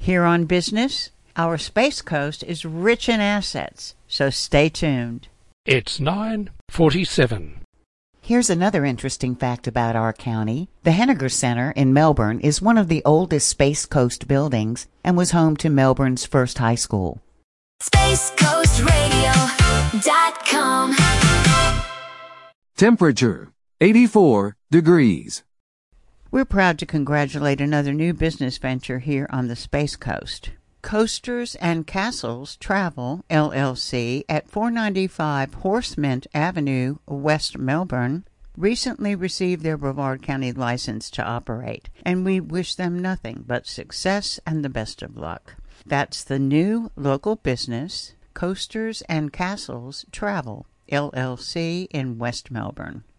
Here on Business, our Space Coast is rich in assets, so stay tuned. It's 9:47. Here's another interesting fact about our county. The Henniger Center in Melbourne is one of the oldest Space Coast buildings and was home to Melbourne's first high school. SpaceCoastRadio.com. Temperature 84 degrees. We're proud to congratulate another new business venture here on the Space Coast. Coasters and Castles Travel, LLC, at 495 Horsemint Avenue, West Melbourne, recently received their Brevard County license to operate, and we wish them nothing but success and the best of luck. That's the new local business, Coasters and Castles Travel, LLC, in West Melbourne.